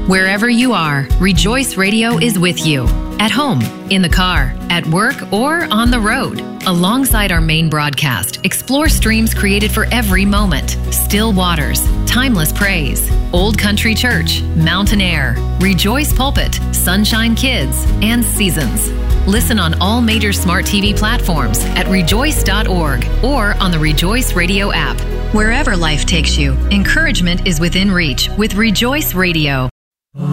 Wherever you are, Rejoice Radio is with you. At home, in the car, at work, or on the road. Alongside our main broadcast, explore streams created for every moment. Still Waters, Timeless Praise, Old Country Church, Mountain Air, Rejoice Pulpit, Sunshine Kids, and Seasons. Listen on all major smart TV platforms at rejoice.org or on the Rejoice Radio app. Wherever life takes you, encouragement is within reach with Rejoice Radio.